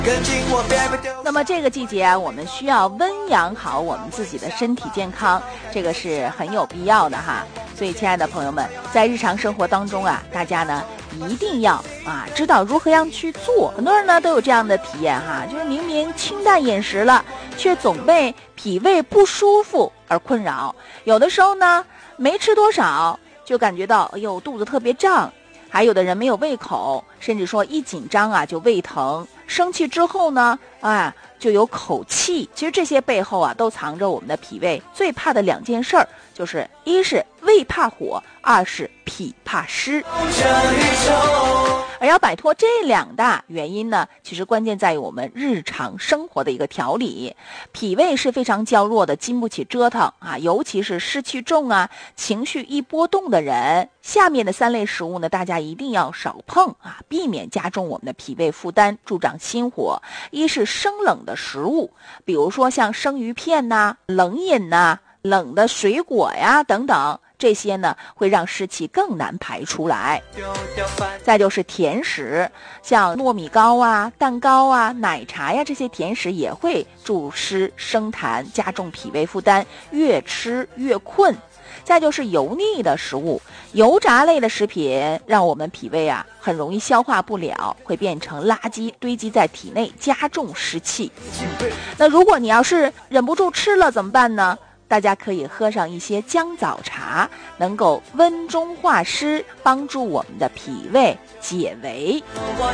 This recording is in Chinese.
那么这个季节啊，我们需要温养好我们自己的身体健康，这个是很有必要的哈。所以亲爱的朋友们，在日常生活当中啊，大家呢一定要知道如何样去做。很多人呢都有这样的体验哈，就是明明清淡饮食了，却总被脾胃不舒服而困扰。有的时候呢没吃多少就感觉到肚子特别胀，还有的人没有胃口，甚至说一紧张就胃疼，生气之后呢就有口气。其实这些背后都藏着我们的脾胃最怕的两件事儿，就是一是胃怕火，二是脾怕湿。而要摆脱这两大原因呢，其实关键在于我们日常生活的一个调理。脾胃是非常娇弱的，经不起折腾尤其是湿气重情绪一波动的人，下面的3类食物呢，大家一定要少碰避免加重我们的脾胃负担，助长心火。一是生冷的食物，比如说像生鱼片冷饮冷的水果等等，这些呢会让湿气更难排出来。再就是甜食，像糯米糕蛋糕奶茶这些甜食也会助湿生痰，加重脾胃负担，越吃越困。再就是油腻的食物，油炸类的食品让我们脾胃很容易消化不了，会变成垃圾堆积在体内，加重湿气。那如果你要是忍不住吃了怎么办呢？大家可以喝上一些姜枣茶，能够温中化湿，帮助我们的脾胃解围。